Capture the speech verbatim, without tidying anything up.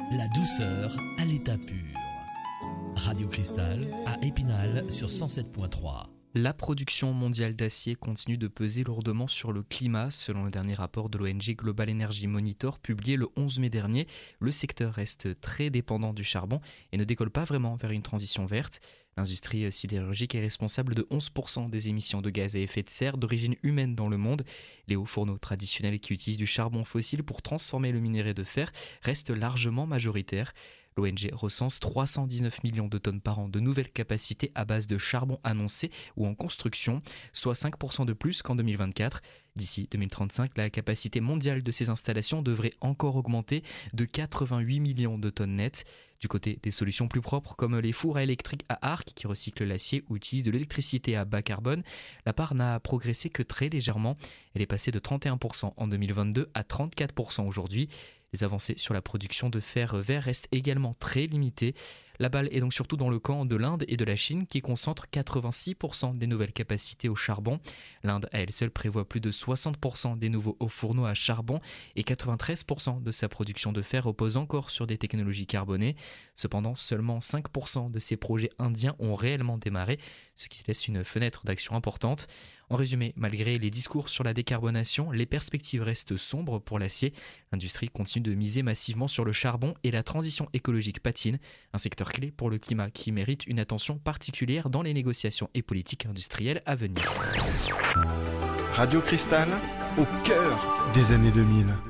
La douceur à l'état pur. Radio Cristal à Épinal sur cent sept virgule trois. La production mondiale d'acier continue de peser lourdement sur le climat. Selon le dernier rapport de l'O N G Global Energy Monitor publié le onze mai dernier, le secteur reste très dépendant du charbon et ne décolle pas vraiment vers une transition verte. L'industrie sidérurgique est responsable de onze pour cent des émissions de gaz à effet de serre d'origine humaine dans le monde. Les hauts fourneaux traditionnels qui utilisent du charbon fossile pour transformer le minerai de fer restent largement majoritaires. L'O N G recense trois cent dix-neuf millions de tonnes par an de nouvelles capacités à base de charbon annoncées ou en construction, soit cinq pour cent de plus qu'en deux mille vingt-quatre. D'ici deux mille trente-cinq, la capacité mondiale de ces installations devrait encore augmenter de quatre-vingt-huit millions de tonnes nettes. Du côté des solutions plus propres comme les fours à électrique à arc qui recyclent l'acier ou utilisent de l'électricité à bas carbone, la part n'a progressé que très légèrement. Elle est passée de trente et un pour cent en deux mille vingt-deux à trente-quatre pour cent aujourd'hui. Les avancées sur la production de fer vert restent également très limitées. La balle est donc surtout dans le camp de l'Inde et de la Chine qui concentrent quatre-vingt-six pour cent des nouvelles capacités au charbon. L'Inde à elle seule prévoit plus de soixante pour cent des nouveaux hauts fourneaux à charbon et quatre-vingt-treize pour cent de sa production de fer repose encore sur des technologies carbonées. Cependant, seulement cinq pour cent de ces projets indiens ont réellement démarré, ce qui laisse une fenêtre d'action importante. En résumé, malgré les discours sur la décarbonation, les perspectives restent sombres pour l'acier. L'industrie continue de miser massivement sur le charbon et la transition écologique patine, un secteur clé pour le climat qui mérite une attention particulière dans les négociations et politiques industrielles à venir. Radio Cristal, au cœur des années deux mille.